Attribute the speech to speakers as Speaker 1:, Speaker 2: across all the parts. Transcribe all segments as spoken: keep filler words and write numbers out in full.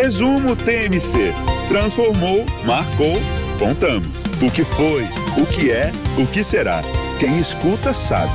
Speaker 1: Resumo T M C. Transformou, marcou, contamos. O que foi, o que é, o que será. Quem escuta sabe.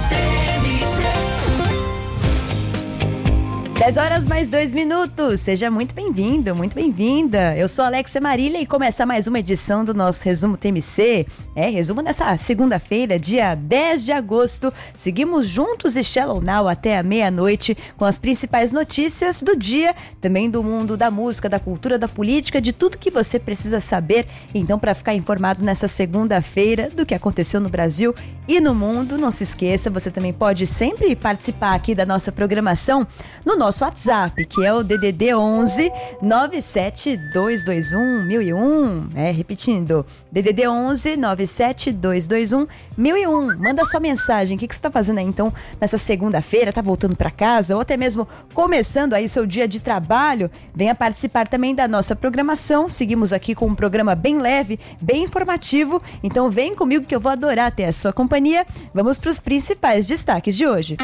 Speaker 2: dez horas mais dois minutos. Seja muito bem-vindo, muito bem-vinda. Eu sou Alexia Marília e começa mais uma edição do nosso Resumo T M C. É, resumo nessa segunda-feira, dia dez de agosto. Seguimos juntos e Shallow Now até a meia-noite com as principais notícias do dia, também do mundo da música, da cultura, da política, de tudo que você precisa saber. Então, para ficar informado nessa segunda-feira do que aconteceu no Brasil e no mundo, não se esqueça, você também pode sempre participar aqui da nossa programação no nosso nosso WhatsApp, que é o D D D onze nove sete dois dois um mil e um. É, repetindo, D D D onze nove sete dois dois um mil e um. Manda sua mensagem. O que, que você está fazendo aí, então, nessa segunda-feira? Tá voltando para casa? Ou até mesmo começando aí seu dia de trabalho? Venha participar também da nossa programação. Seguimos aqui com um programa bem leve, bem informativo. Então vem comigo que eu vou adorar ter a sua companhia. Vamos para os principais destaques de hoje.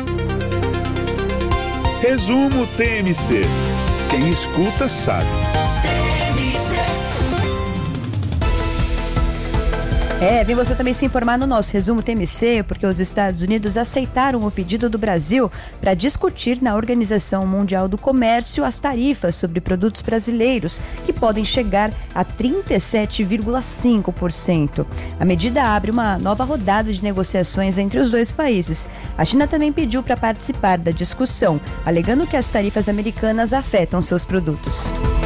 Speaker 1: Resumo T M C. Quem escuta sabe.
Speaker 2: É, vem você também se informar no nosso Resumo T M C, porque os Estados Unidos aceitaram o pedido do Brasil para discutir na Organização Mundial do Comércio as tarifas sobre produtos brasileiros, que podem chegar a trinta e sete vírgula cinco por cento. A medida abre uma nova rodada de negociações entre os dois países. A China também pediu para participar da discussão, alegando que as tarifas americanas afetam seus produtos.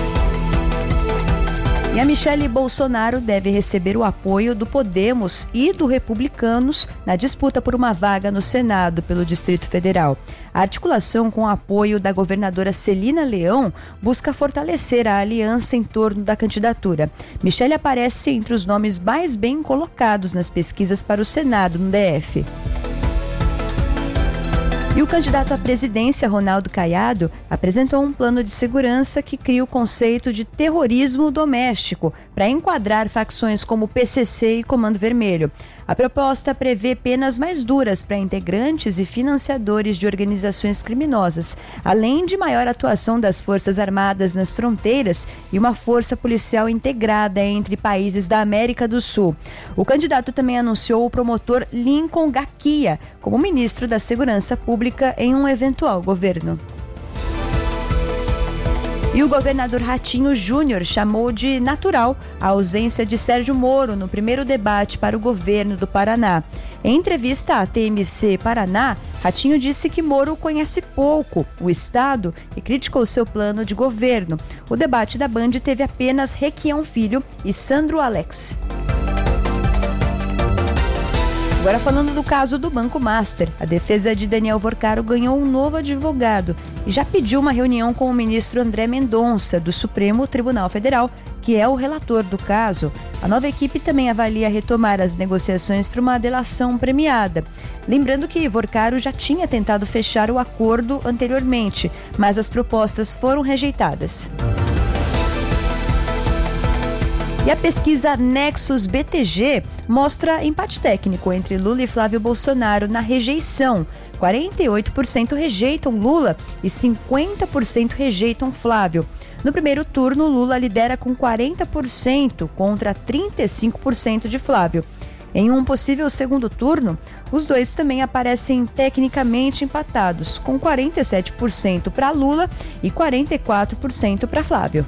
Speaker 2: E a Michelle Bolsonaro deve receber o apoio do Podemos e do Republicanos na disputa por uma vaga no Senado pelo Distrito Federal. A articulação com o apoio da governadora Celina Leão busca fortalecer a aliança em torno da candidatura. Michelle aparece entre os nomes mais bem colocados nas pesquisas para o Senado no D F. E o candidato à presidência, Ronaldo Caiado, apresentou um plano de segurança que cria o conceito de terrorismo doméstico para enquadrar facções como o P C C e Comando Vermelho. A proposta prevê penas mais duras para integrantes e financiadores de organizações criminosas, além de maior atuação das Forças Armadas nas fronteiras e uma força policial integrada entre países da América do Sul. O candidato também anunciou o promotor Lincoln Gaquia como ministro da Segurança Pública em um eventual governo. E o governador Ratinho Júnior chamou de natural a ausência de Sérgio Moro no primeiro debate para o governo do Paraná. Em entrevista à T M C Paraná, Ratinho disse que Moro conhece pouco o Estado e criticou seu plano de governo. O debate da Band teve apenas Requião Filho e Sandro Alex. Agora falando do caso do Banco Master, a defesa de Daniel Vorcaro ganhou um novo advogado e já pediu uma reunião com o ministro André Mendonça, do Supremo Tribunal Federal, que é o relator do caso. A nova equipe também avalia retomar as negociações para uma delação premiada. Lembrando que Vorcaro já tinha tentado fechar o acordo anteriormente, mas as propostas foram rejeitadas. E a pesquisa Nexus B T G mostra empate técnico entre Lula e Flávio Bolsonaro na rejeição. quarenta e oito por cento rejeitam Lula e cinquenta por cento rejeitam Flávio. No primeiro turno, Lula lidera com quarenta por cento contra trinta e cinco por cento de Flávio. Em um possível segundo turno, os dois também aparecem tecnicamente empatados, com quarenta e sete por cento para Lula e quarenta e quatro por cento para Flávio.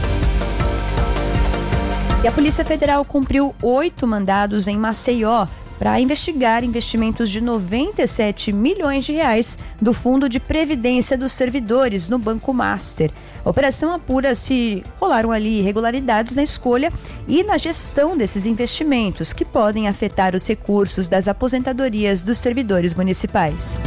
Speaker 2: E a Polícia Federal cumpriu oito mandados em Maceió para investigar investimentos de noventa e sete milhões de reais do Fundo de Previdência dos Servidores no Banco Master. A operação apura se rolaram ali irregularidades na escolha e na gestão desses investimentos, que podem afetar os recursos das aposentadorias dos servidores municipais.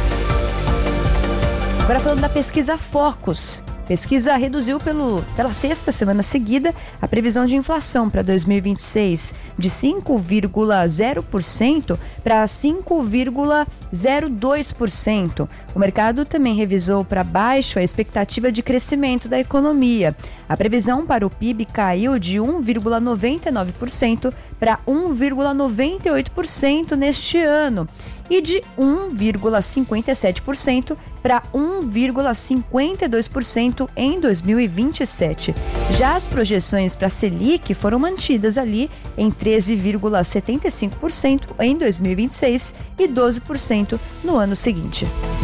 Speaker 2: Agora falando da pesquisa Focus. Pesquisa reduziu pelo, pela sexta semana seguida a previsão de inflação para dois mil e vinte e seis de cinco vírgula zero por cento para cinco vírgula zero dois por cento. O mercado também revisou para baixo a expectativa de crescimento da economia. A previsão para o P I B caiu de um vírgula noventa e nove por cento para um vírgula noventa e oito por cento neste ano. e de um vírgula cinquenta e sete por cento para um vírgula cinquenta e dois por cento em dois mil e vinte e sete. Já as projeções para a Selic foram mantidas ali em treze vírgula setenta e cinco por cento em dois mil e vinte e seis e doze por cento no ano seguinte.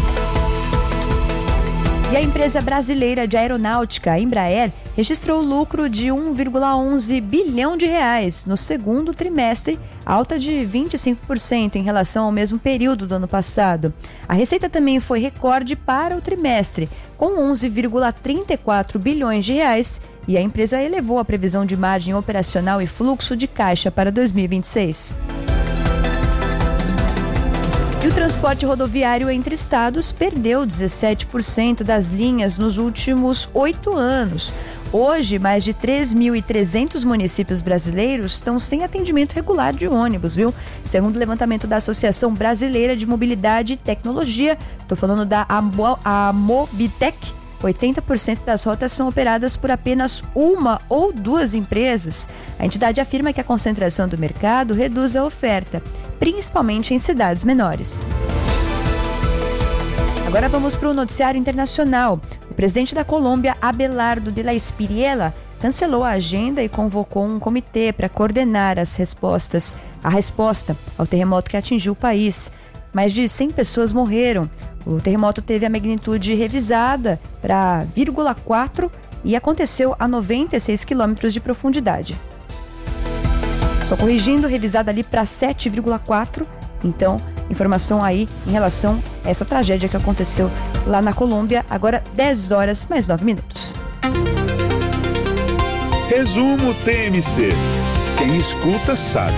Speaker 2: E a empresa brasileira de aeronáutica, a Embraer, registrou lucro de um vírgula onze bilhão de reais no segundo trimestre, alta de vinte e cinco por cento em relação ao mesmo período do ano passado. A receita também foi recorde para o trimestre, com onze vírgula trinta e quatro bilhões de reais, e a empresa elevou a previsão de margem operacional e fluxo de caixa para dois mil e vinte e seis. E o transporte rodoviário entre estados perdeu dezessete por cento das linhas nos últimos oito anos. Hoje, mais de três mil e trezentos municípios brasileiros estão sem atendimento regular de ônibus, viu? Segundo o levantamento da Associação Brasileira de Mobilidade e Tecnologia, estou falando da Amo- Amobitec, oitenta por cento das rotas são operadas por apenas uma ou duas empresas. A entidade afirma que a concentração do mercado reduz a oferta, principalmente em cidades menores. Agora vamos para o noticiário internacional. O presidente da Colômbia, Abelardo de la Espriella, cancelou a agenda e convocou um comitê para coordenar as respostas, a resposta ao terremoto que atingiu o país. Mais de cem pessoas morreram. O terremoto teve a magnitude revisada para vírgula quatro e aconteceu a noventa e seis quilômetros de profundidade. Só corrigindo, revisada ali para sete vírgula quatro. Então, informação aí em relação a essa tragédia que aconteceu lá na Colômbia. Agora, dez horas mais nove minutos.
Speaker 1: Resumo T M C. Quem escuta sabe.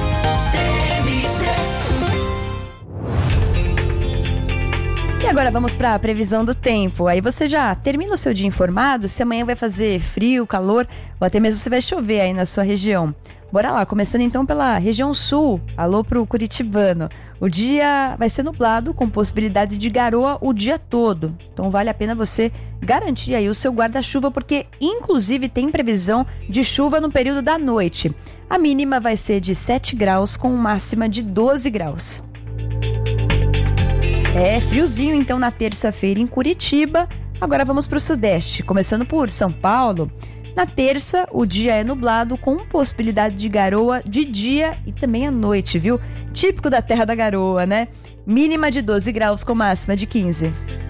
Speaker 2: E agora vamos para a previsão do tempo. Aí você já termina o seu dia informado se amanhã vai fazer frio, calor ou até mesmo se vai chover aí na sua região. Bora lá, começando então pela região sul. Alô pro curitibano. O dia vai ser nublado com possibilidade de garoa o dia todo. Então vale a pena você garantir aí o seu guarda-chuva porque inclusive tem previsão de chuva no período da noite. A mínima vai ser de sete graus com máxima de doze graus. É friozinho então na terça-feira em Curitiba. Agora vamos para o sudeste, começando por São Paulo. Na terça, o dia é nublado com possibilidade de garoa de dia e também à noite, viu? Típico da terra da garoa, né? Mínima de doze graus com máxima de quinze.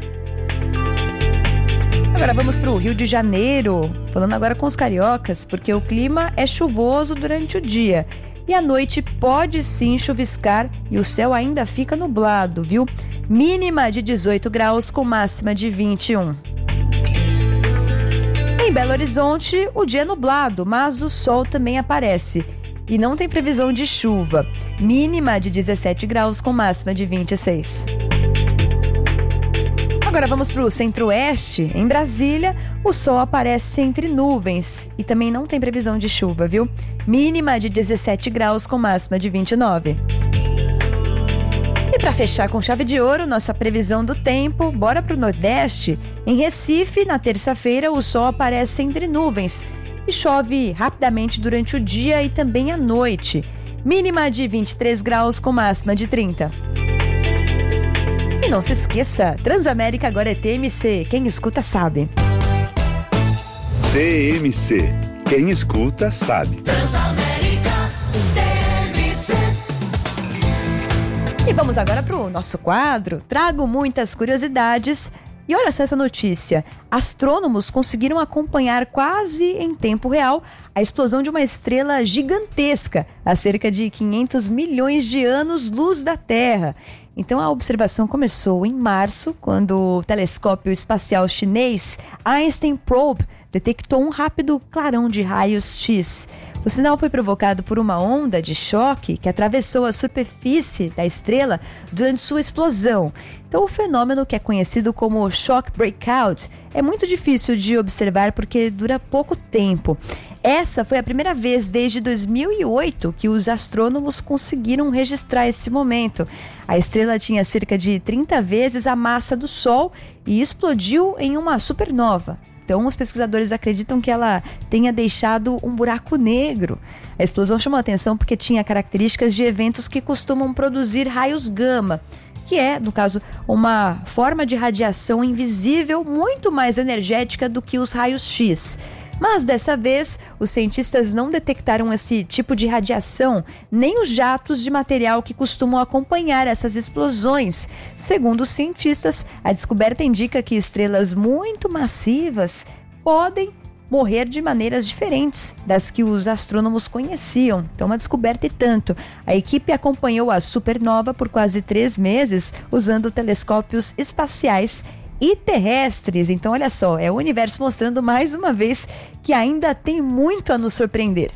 Speaker 2: Agora vamos para o Rio de Janeiro, falando agora com os cariocas, porque o clima é chuvoso durante o dia. E à noite pode sim chuviscar e o céu ainda fica nublado, viu? Mínima de dezoito graus com máxima de vinte e um. Em Belo Horizonte, o dia é nublado, mas o sol também aparece. E não tem previsão de chuva. Mínima de dezessete graus com máxima de vinte e seis. Agora vamos para o centro-oeste. Em Brasília, o sol aparece entre nuvens e também não tem previsão de chuva, viu? Mínima de dezessete graus com máxima de vinte e nove. E para fechar com chave de ouro, nossa previsão do tempo, bora para o Nordeste. Em Recife, na terça-feira, o sol aparece entre nuvens e chove rapidamente durante o dia e também à noite. Mínima de vinte e três graus com máxima de trinta. E não se esqueça, Transamérica agora é T M C, quem escuta sabe.
Speaker 1: T M C, quem escuta sabe.
Speaker 3: Transamérica, T M C.
Speaker 2: E vamos agora para o nosso quadro. Trago muitas curiosidades. E olha só essa notícia. Astrônomos conseguiram acompanhar quase em tempo real a explosão de uma estrela gigantesca a cerca de quinhentos milhões de anos-luz da Terra. Então a observação começou em março, quando o telescópio espacial chinês Einstein Probe detectou um rápido clarão de raios X. O sinal foi provocado por uma onda de choque que atravessou a superfície da estrela durante sua explosão. Então, o fenômeno, que é conhecido como shock breakout, é muito difícil de observar porque dura pouco tempo. Essa foi a primeira vez desde dois mil e oito que os astrônomos conseguiram registrar esse momento. A estrela tinha cerca de trinta vezes a massa do Sol e explodiu em uma supernova. Então, os pesquisadores acreditam que ela tenha deixado um buraco negro. A explosão chamou a atenção porque tinha características de eventos que costumam produzir raios gama. que é, no caso, uma forma de radiação invisível muito mais energética do que os raios-X. Mas dessa vez, os cientistas não detectaram esse tipo de radiação, nem os jatos de material que costumam acompanhar essas explosões. Segundo os cientistas, a descoberta indica que estrelas muito massivas podem morrer de maneiras diferentes das que os astrônomos conheciam. Então, uma descoberta e tanto. A equipe acompanhou a supernova por quase três meses, usando telescópios espaciais e terrestres. Então, olha só, é o universo mostrando mais uma vez que ainda tem muito a nos surpreender.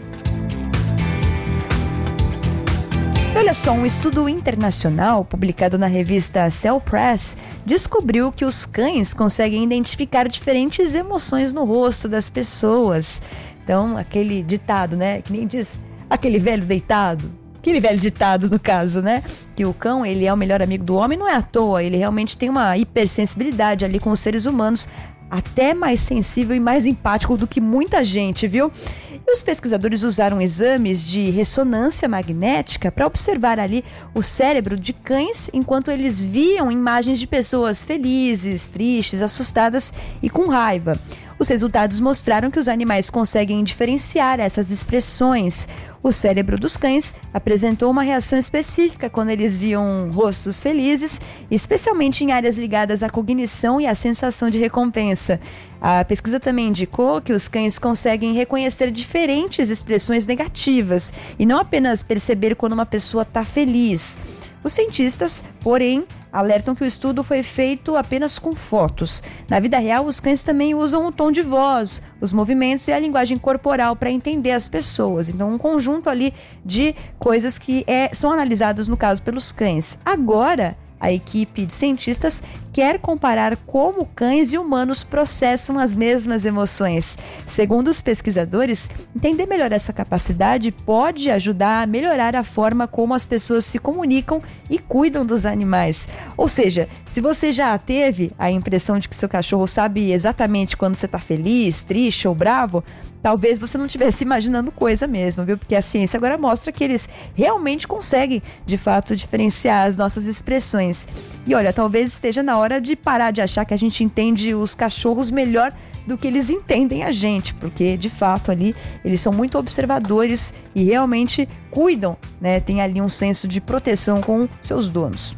Speaker 2: Olha só, um estudo internacional publicado na revista Cell Press descobriu que os cães conseguem identificar diferentes emoções no rosto das pessoas. Então, aquele ditado, né, que nem diz aquele velho deitado, aquele velho ditado no caso, né, que o cão, ele é o melhor amigo do homem, não é à toa, ele realmente tem uma hipersensibilidade ali com os seres humanos, até mais sensível e mais empático do que muita gente, viu? E os pesquisadores usaram exames de ressonância magnética para observar ali o cérebro de cães enquanto eles viam imagens de pessoas felizes, tristes, assustadas e com raiva. Os resultados mostraram que os animais conseguem diferenciar essas expressões. O cérebro dos cães apresentou uma reação específica quando eles viam rostos felizes, especialmente em áreas ligadas à cognição e à sensação de recompensa. A pesquisa também indicou que os cães conseguem reconhecer diferentes expressões negativas e não apenas perceber quando uma pessoa está feliz. Os cientistas, porém, alertam que o estudo foi feito apenas com fotos. Na vida real, os cães também usam o tom de voz, os movimentos e a linguagem corporal para entender as pessoas. Então, um conjunto ali de coisas que é, são analisadas, no caso, pelos cães. Agora, a equipe de cientistas quer comparar como cães e humanos processam as mesmas emoções. Segundo os pesquisadores, entender melhor essa capacidade pode ajudar a melhorar a forma como as pessoas se comunicam e cuidam dos animais. Ou seja, se você já teve a impressão de que seu cachorro sabe exatamente quando você está feliz, triste ou bravo, talvez você não estivesse imaginando coisa mesmo, viu? Porque a ciência agora mostra que eles realmente conseguem, de fato, diferenciar as nossas expressões. E olha, talvez esteja na hora de parar de achar que a gente entende os cachorros melhor do que eles entendem a gente, porque, de fato, ali eles são muito observadores e realmente cuidam, né? Tem ali um senso de proteção com seus donos.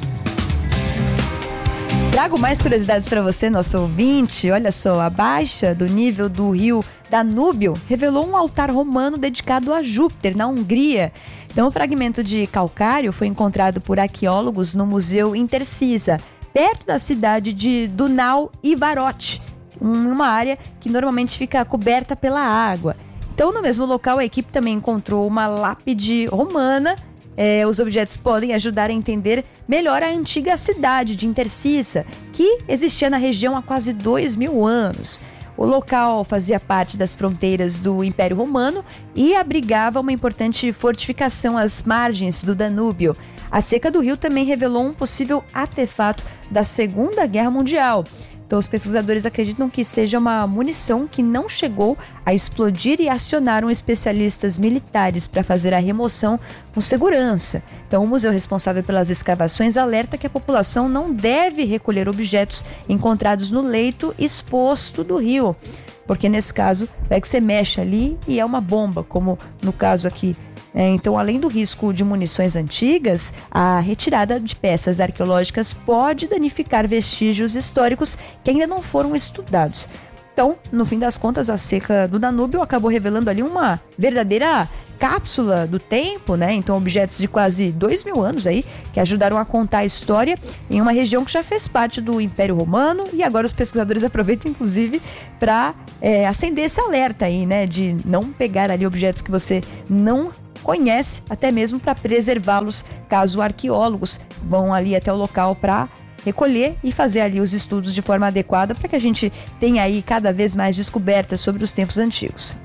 Speaker 2: Trago mais curiosidades para você, nosso ouvinte. Olha só, a baixa do nível do rio Danúbio revelou um altar romano dedicado a Júpiter, na Hungria. Então, o fragmento de calcário foi encontrado por arqueólogos no Museu Intercisa, perto da cidade de Dunau e Varote, uma área que normalmente fica coberta pela água. Então, no mesmo local, a equipe também encontrou uma lápide romana. É, os objetos podem ajudar a entender melhor a antiga cidade de Intercisa, que existia na região há quase dois mil anos. O local fazia parte das fronteiras do Império Romano e abrigava uma importante fortificação às margens do Danúbio. A seca do rio também revelou um possível artefato da Segunda Guerra Mundial. Então, os pesquisadores acreditam que seja uma munição que não chegou a explodir e acionaram especialistas militares para fazer a remoção com segurança. Então, o museu responsável pelas escavações alerta que a população não deve recolher objetos encontrados no leito exposto do rio, porque nesse caso vai que você mexe ali e é uma bomba, como no caso aqui. É, então, além do risco de munições antigas, a retirada de peças arqueológicas pode danificar vestígios históricos que ainda não foram estudados. Então, no fim das contas, a seca do Danúbio acabou revelando ali uma verdadeira cápsula do tempo, né? Então, objetos de quase dois mil anos aí, que ajudaram a contar a história em uma região que já fez parte do Império Romano, e agora os pesquisadores aproveitam, inclusive, para é, acender esse alerta aí, né? De não pegar ali objetos que você não conhece, até mesmo para preservá-los, caso arqueólogos vão ali até o local para recolher e fazer ali os estudos de forma adequada para que a gente tenha aí cada vez mais descobertas sobre os tempos antigos.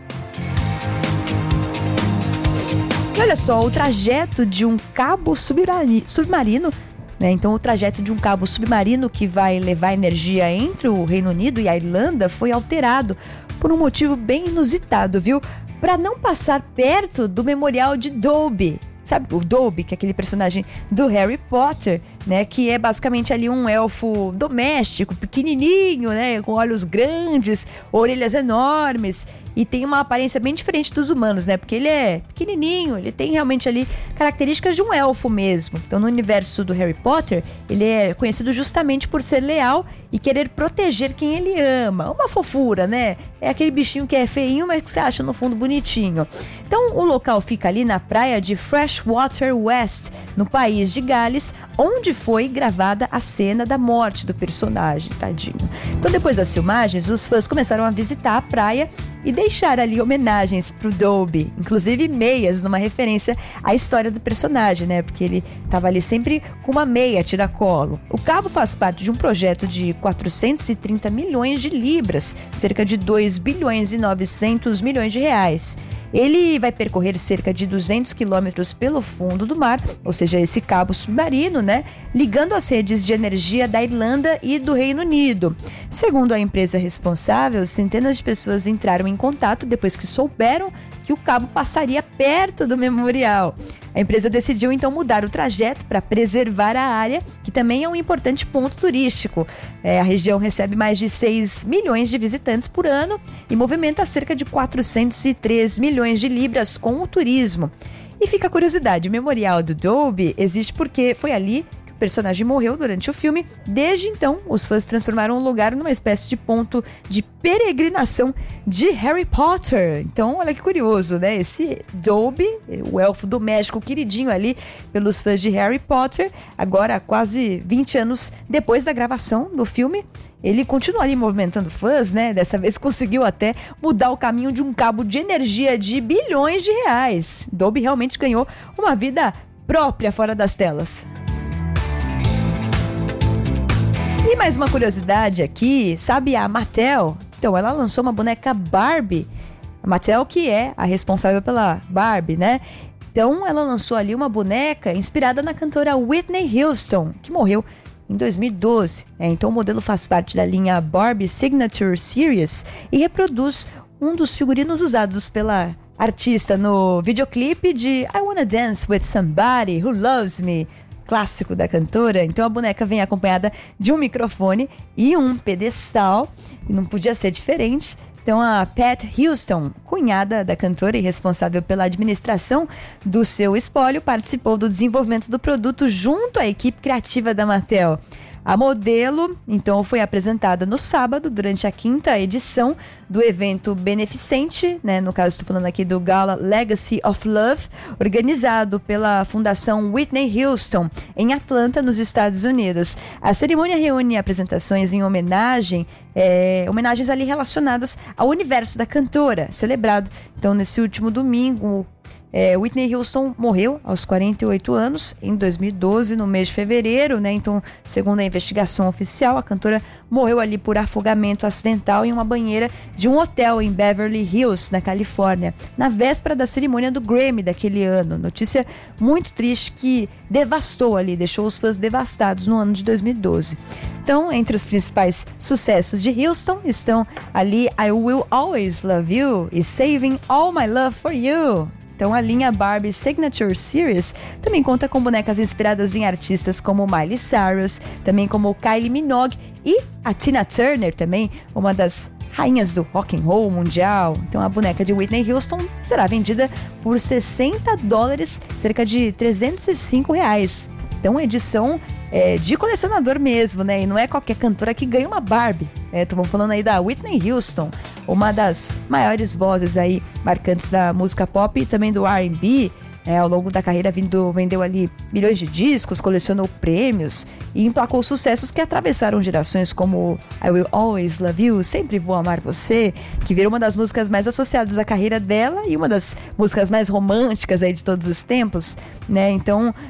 Speaker 2: E olha só, o trajeto de um cabo submarino, né? Então o trajeto de um cabo submarino que vai levar energia entre o Reino Unido e a Irlanda foi alterado por um motivo bem inusitado, viu? Para não passar perto do memorial de Dobby. Sabe o Dobby, que é aquele personagem do Harry Potter? né, que é basicamente ali um elfo doméstico, pequenininho, né, com olhos grandes, orelhas enormes, e tem uma aparência bem diferente dos humanos, né, porque ele é pequenininho, ele tem realmente ali características de um elfo mesmo. Então, no universo do Harry Potter, ele é conhecido justamente por ser leal e querer proteger quem ele ama. Uma fofura, né? É aquele bichinho que é feinho, mas que você acha no fundo bonitinho. Então, o local fica ali na praia de Freshwater West, no país de Gales, onde foi gravada a cena da morte do personagem, tadinho. Então, depois das filmagens, os fãs começaram a visitar a praia e deixar ali homenagens pro Dobby, inclusive meias, numa referência à história do personagem, né? Porque ele tava ali sempre com uma meia tiracolo. O cabo faz parte de um projeto de quatrocentos e trinta milhões de libras, cerca de dois bilhões e novecentos milhões de reais. Ele vai percorrer cerca de duzentos quilômetros pelo fundo do mar, ou seja, esse cabo submarino, né? Ligando as redes de energia da Irlanda e do Reino Unido. Segundo a empresa responsável, centenas de pessoas entraram em contato depois que souberam que o cabo passaria perto do memorial. A empresa decidiu então mudar o trajeto para preservar a área, que também é um importante ponto turístico. É, a região recebe mais de seis milhões de visitantes por ano e movimenta cerca de quatrocentos e três milhões de libras com o turismo. E fica a curiosidade, o memorial do Dobby existe porque foi ali que o personagem morreu durante o filme. Desde então, os fãs transformaram o lugar numa espécie de ponto de peregrinação de Harry Potter. Então, olha que curioso, né? Esse Dobby, o elfo doméstico queridinho ali pelos fãs de Harry Potter, agora quase vinte anos depois da gravação do filme, ele continua ali movimentando fãs, né? Dessa vez conseguiu até mudar o caminho de um cabo de energia de bilhões de reais. Dobby realmente ganhou uma vida própria fora das telas. E mais uma curiosidade aqui, sabe a Mattel? Então, ela lançou uma boneca Barbie. A Mattel, que é a responsável pela Barbie, né? Então, ela lançou ali uma boneca inspirada na cantora Whitney Houston, que morreu em dois mil e doze. É, então, o modelo faz parte da linha Barbie Signature Series e reproduz um dos figurinos usados pela artista no videoclipe de I Wanna Dance With Somebody Who Loves Me, clássico da cantora. Então a boneca vem acompanhada de um microfone e um pedestal, e não podia ser diferente. Então a Pat Houston, cunhada da cantora e responsável pela administração do seu espólio, participou do desenvolvimento do produto junto à equipe criativa da Mattel. A modelo, então, foi apresentada no sábado, durante a quinta edição do evento beneficente, né? No caso, estou falando aqui do Gala Legacy of Love, organizado pela Fundação Whitney Houston, em Atlanta, nos Estados Unidos. A cerimônia reúne apresentações em homenagem, é, homenagens ali relacionadas ao universo da cantora, celebrado, então, nesse último domingo. É, Whitney Houston morreu aos quarenta e oito anos em dois mil e doze, no mês de fevereiro, né? Então, segundo a investigação oficial, a cantora morreu ali por afogamento acidental em uma banheira de um hotel em Beverly Hills, na Califórnia, na véspera da cerimônia do Grammy daquele ano. Notícia muito triste que devastou ali, deixou os fãs devastados no ano de dois mil e doze. Então, entre os principais sucessos de Houston estão ali I Will Always Love You e Saving All My Love For You. Então, a linha Barbie Signature Series também conta com bonecas inspiradas em artistas como Miley Cyrus, também como Kylie Minogue e a Tina Turner também, uma das rainhas do rock and roll mundial. Então, a boneca de Whitney Houston será vendida por sessenta dólares, cerca de trezentos e cinco reais. Então, edição é, de colecionador mesmo, né? E não é qualquer cantora que ganha uma Barbie. Estamos é, falando aí da Whitney Houston, uma das maiores vozes aí marcantes da música pop e também do R and B. É, ao longo da carreira vindo, vendeu ali milhões de discos, colecionou prêmios e emplacou sucessos que atravessaram gerações, como I Will Always Love You, Sempre Vou Amar Você, que virou uma das músicas mais associadas à carreira dela e uma das músicas mais românticas aí de todos os tempos, né? Então,